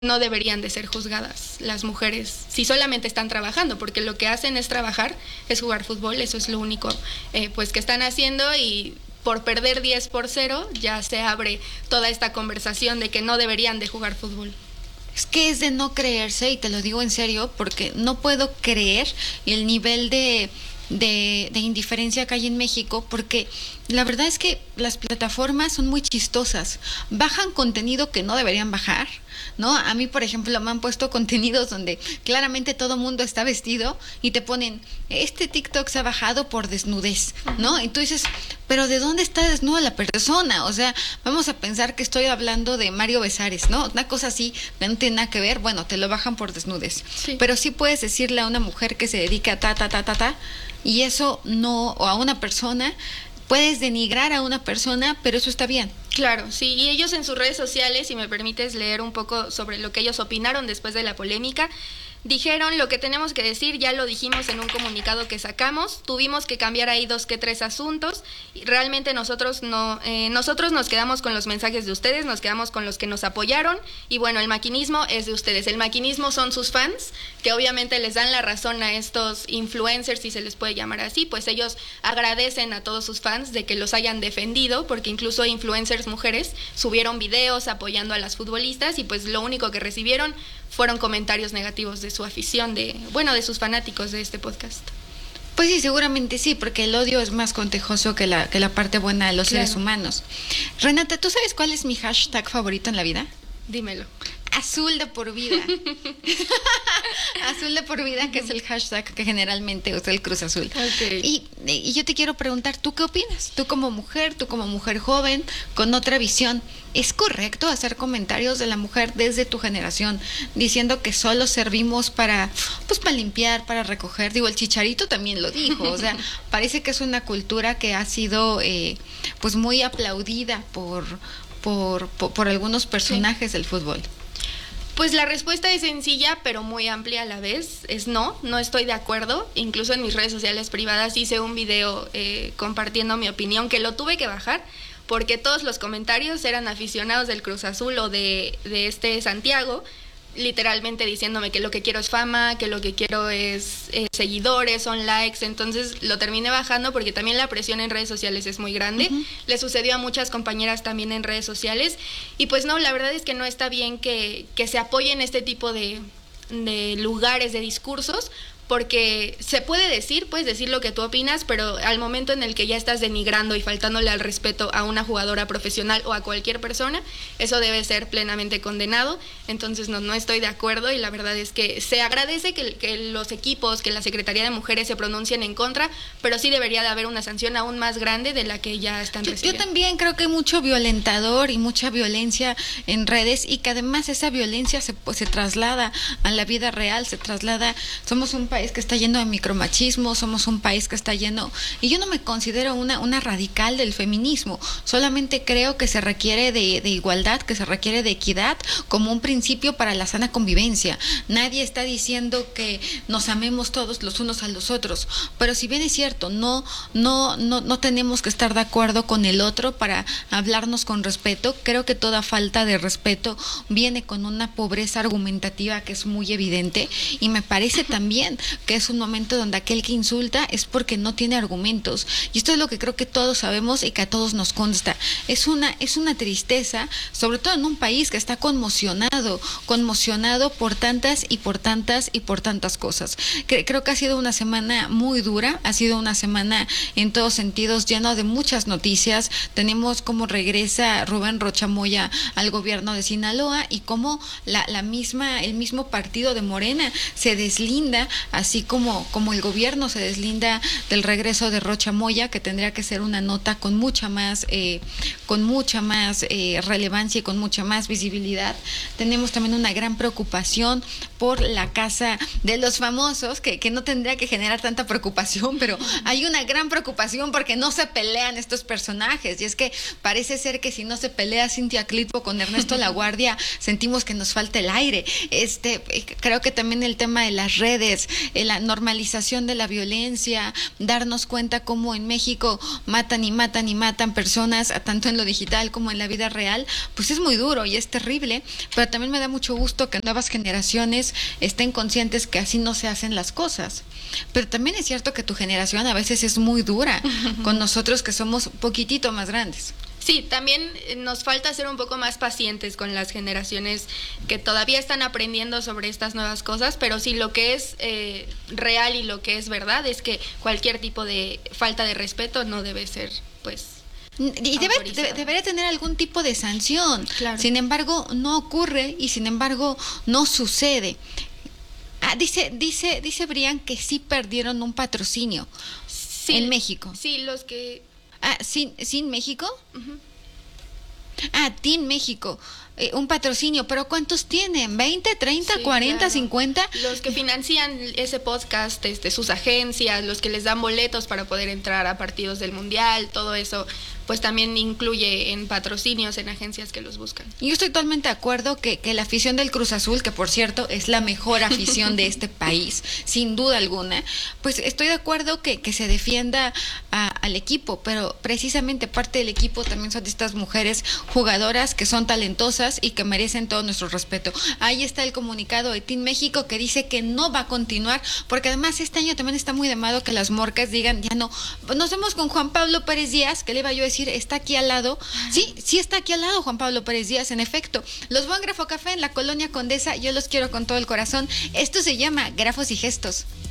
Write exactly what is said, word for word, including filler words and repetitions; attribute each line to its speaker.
Speaker 1: no deberían de ser juzgadas las mujeres si solamente están trabajando, porque lo que hacen es trabajar, es jugar fútbol, eso es lo único eh, pues que están haciendo, y por perder diez por cero ya se abre toda esta conversación de que no deberían de jugar fútbol.
Speaker 2: Es que es de no creerse, y te lo digo en serio, porque no puedo creer el nivel de, de, de indiferencia que hay en México, porque la verdad es que las plataformas son muy chistosas, bajan contenido que no deberían bajar, ¿no? A mí, por ejemplo, me han puesto contenidos donde claramente todo mundo está vestido y te ponen, este TikTok se ha bajado por desnudez, ¿no? Y tú dices, pero ¿de dónde está desnuda la persona? O sea, vamos a pensar que estoy hablando de Mario Besares, ¿no? Una cosa así, no tiene nada que ver, bueno, te lo bajan por desnudez. Sí. Pero sí puedes decirle a una mujer que se dedica a ta, ta, ta, ta, ta, y eso no, o a una persona, puedes denigrar a una persona, pero eso está bien.
Speaker 1: Claro, sí, y ellos en sus redes sociales, si me permites leer un poco sobre lo que ellos opinaron después de la polémica, dijeron: lo que tenemos que decir ya lo dijimos en un comunicado que sacamos, tuvimos que cambiar ahí dos que tres asuntos, y realmente nosotros no, eh, nosotros nos quedamos con los mensajes de ustedes, nos quedamos con los que nos apoyaron, y bueno, el maquinismo es de ustedes, el maquinismo son sus fans, que obviamente les dan la razón a estos influencers, si se les puede llamar así, pues ellos agradecen a todos sus fans de que los hayan defendido, porque incluso influencers mujeres subieron videos apoyando a las futbolistas, y pues lo único que recibieron fueron comentarios negativos de su afición, de bueno, de sus fanáticos de este podcast.
Speaker 2: Pues sí, seguramente sí, porque el odio es más contajoso que la, que la parte buena de los claro. seres humanos. Renata, ¿tú sabes cuál es mi hashtag favorito en la vida?
Speaker 1: Dímelo.
Speaker 2: Azul de por vida. Azul de por vida, que es el hashtag que generalmente usa el Cruz Azul.
Speaker 1: Okay.
Speaker 2: Y, y yo te quiero preguntar, ¿tú qué opinas? Tú como mujer, tú como mujer joven, con otra visión, ¿es correcto hacer comentarios de la mujer desde tu generación diciendo que solo servimos para, pues, para limpiar, para recoger? Digo, el Chicharito también lo dijo, o sea, parece que es una cultura que ha sido, eh, pues, muy aplaudida por, por, por, por algunos personajes sí. del fútbol.
Speaker 1: Pues la respuesta es sencilla, pero muy amplia a la vez. Es no, no estoy de acuerdo. Incluso en mis redes sociales privadas hice un video eh, compartiendo mi opinión, que lo tuve que bajar, porque todos los comentarios eran aficionados del Cruz Azul o de, de este Santiago, literalmente diciéndome que lo que quiero es fama, que lo que quiero es eh, seguidores, son likes. Entonces lo terminé bajando porque también la presión en redes sociales es muy grande. Uh-huh. Le sucedió a muchas compañeras también en redes sociales, y pues no, la verdad es que no está bien que, que se apoyen este tipo de, de lugares, de discursos, porque se puede decir, puedes decir lo que tú opinas, pero al momento en el que ya estás denigrando y faltándole al respeto a una jugadora profesional o a cualquier persona, eso debe ser plenamente condenado. Entonces no, no estoy de acuerdo, y la verdad es que se agradece que, que los equipos, que la Secretaría de Mujeres se pronuncien en contra, pero sí debería de haber una sanción aún más grande de la que ya están
Speaker 2: yo,
Speaker 1: recibiendo.
Speaker 2: Yo también creo que hay mucho violentador y mucha violencia en redes, y que además esa violencia se, pues, se traslada a la vida real, se traslada, somos un país que está lleno de micromachismo, somos un país que está lleno, y yo no me considero una, una radical del feminismo, solamente creo que se requiere de, de igualdad, que se requiere de equidad como un principio para la sana convivencia. Nadie está diciendo que nos amemos todos los unos a los otros, pero si bien es cierto, no, no, no, no tenemos que estar de acuerdo con el otro para hablarnos con respeto. Creo que toda falta de respeto viene con una pobreza argumentativa que es muy evidente, y me parece también que es un momento donde aquel que insulta es porque no tiene argumentos, y esto es lo que creo que todos sabemos y que a todos nos consta. Es una, es una tristeza, sobre todo en un país que está conmocionado, conmocionado por tantas y por tantas y por tantas cosas. Cre- creo que ha sido una semana muy dura, ha sido una semana en todos sentidos llena de muchas noticias. Tenemos cómo regresa Rubén Rocha Moya al gobierno de Sinaloa, y cómo la, la misma, el mismo partido de Morena se deslinda, así como, como el gobierno se deslinda del regreso de Rocha Moya, que tendría que ser una nota con mucha más, eh, con mucha más eh, relevancia y con mucha más visibilidad. Tenemos también una gran preocupación por la casa de los famosos, que, que no tendría que generar tanta preocupación, pero hay una gran preocupación porque no se pelean estos personajes, y es que parece ser que si no se pelea Cintia Clitbo con Ernesto Laguardia, sentimos que nos falta el aire. Este, creo que también el tema de las redes, eh, la normalización de la violencia, darnos cuenta cómo en México matan y matan y matan personas, tanto en lo digital como en la vida real, pues es muy duro y es terrible, pero también me da mucho gusto que nuevas generaciones estén conscientes que así no se hacen las cosas. Pero también es cierto que tu generación a veces es muy dura con nosotros que somos un poquitito más grandes.
Speaker 1: Sí, también nos falta ser un poco más pacientes con las generaciones que todavía están aprendiendo sobre estas nuevas cosas, pero sí, lo que es eh, real y lo que es verdad es que cualquier tipo de falta de respeto no debe ser, pues...
Speaker 2: Y debe, debe, debería tener algún tipo de sanción.
Speaker 1: Claro.
Speaker 2: Sin embargo, no ocurre y sin embargo no sucede. Ah, dice, dice, dice Brian que sí perdieron un patrocinio
Speaker 1: sí,
Speaker 2: en México.
Speaker 1: Sí, los que...
Speaker 2: Ah, ¿sin, sin México?
Speaker 1: Uh-huh.
Speaker 2: Ah, Team México. Eh, un patrocinio, pero ¿cuántos tienen? ¿veinte, treinta,
Speaker 1: Sí,
Speaker 2: cuarenta,
Speaker 1: claro.
Speaker 2: cincuenta?
Speaker 1: Los que financian ese podcast, este, sus agencias, los que les dan boletos para poder entrar a partidos del Mundial, todo eso, pues también incluye en patrocinios, en agencias que los buscan.
Speaker 2: Yo estoy totalmente de acuerdo que, que la afición del Cruz Azul, que por cierto es la mejor afición de este país, sin duda alguna, pues estoy de acuerdo que, que se defienda a, al equipo, pero precisamente parte del equipo también son de estas mujeres jugadoras que son talentosas y que merecen todo nuestro respeto. Ahí está el comunicado de Team México que dice que no va a continuar, porque además este año también está muy de moda que las morcas digan, ya no, nos vemos con Juan Pablo Pérez Díaz, que le iba yo a decir, está aquí al lado. Sí, sí está aquí al lado Juan Pablo Pérez Díaz, en efecto. Los veo en Grafo Café en la Colonia Condesa, yo los quiero con todo el corazón. Esto se llama Grafos y Gestos.